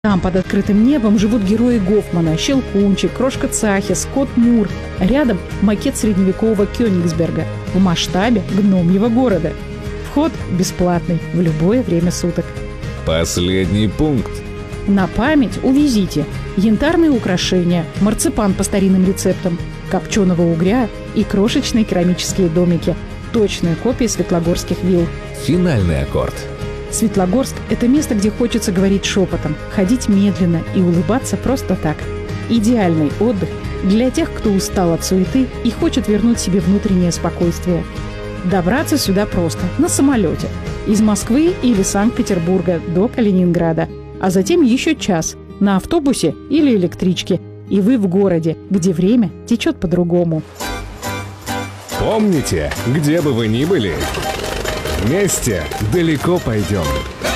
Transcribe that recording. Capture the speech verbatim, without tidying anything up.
Там под открытым небом живут герои Гофмана: Щелкунчик, Крошка Цахи, Скотт Мур. Рядом макет средневекового Кёнигсберга в масштабе гномьего города. Вход бесплатный в любое время суток. Последний пункт. На память увезите янтарные украшения, марципан по старинным рецептам, копченого угря и крошечные керамические домики. Точные копии светлогорских вилл. Финальный аккорд. Светлогорск – это место, где хочется говорить шепотом, ходить медленно и улыбаться просто так. Идеальный отдых для тех, кто устал от суеты и хочет вернуть себе внутреннее спокойствие. Добраться сюда просто, на самолете. Из Москвы или Санкт-Петербурга до Калининграда. А затем еще час на автобусе или электричке. И вы в городе, где время течет по-другому. Помните, где бы вы ни были, вместе далеко пойдем.